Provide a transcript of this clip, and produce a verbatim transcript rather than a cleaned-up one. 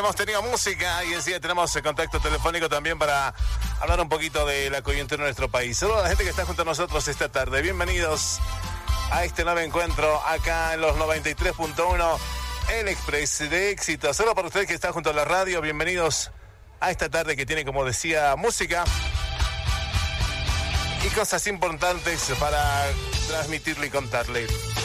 hemos tenido música y enseguida tenemos el contacto telefónico también para hablar un poquito de la coyuntura de nuestro país. Saludos a la gente que está junto a nosotros esta tarde. Bienvenidos a este nuevo encuentro acá en los noventa y tres punto uno, el Express de Éxito. Solo para ustedes que están junto a la radio, bienvenidos a esta tarde que tiene, como decía, música y cosas importantes para transmitirle y contarle.